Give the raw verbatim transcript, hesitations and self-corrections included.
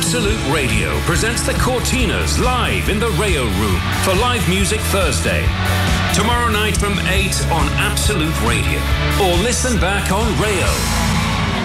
Absolute Radio presents the Cortinas live in the Rayo Room for Live Music Thursday. Tomorrow night from eight on Absolute Radio. Or listen back on Rayo.